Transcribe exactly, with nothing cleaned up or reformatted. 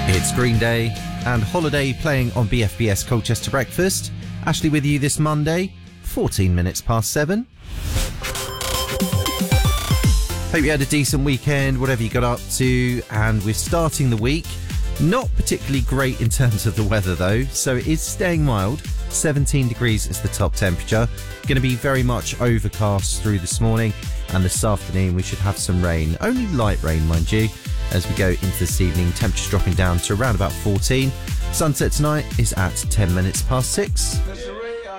It's Green Day and Holiday playing on B F B S Colchester Breakfast. Ashley with you this Monday, fourteen minutes past seven. Hope you had a decent weekend, whatever you got up to, and we're starting the week. Not particularly great in terms of the weather though, so it is staying mild. seventeen degrees is the top temperature. Going to be very much overcast through this morning, and this afternoon we should have some rain. Only light rain, mind you, as we go into this evening. Temperatures dropping down to around about fourteen. Sunset tonight is at ten minutes past six.